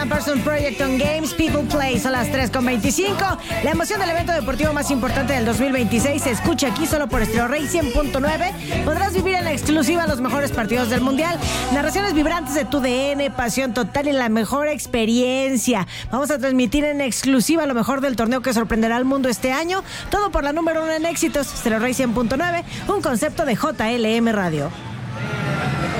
Person Project on Games, People Play, son las 3:25. La emoción del evento deportivo más importante del 2026 se escucha aquí solo por Stereo Rey 100.9. Podrás vivir en exclusiva los mejores partidos del Mundial, narraciones vibrantes de tu DN, pasión total y la mejor experiencia. Vamos a transmitir en exclusiva lo mejor del torneo que sorprenderá al mundo este año. Todo por la número 1 en éxitos, Stereo Rey 100.9, un concepto de JLM Radio.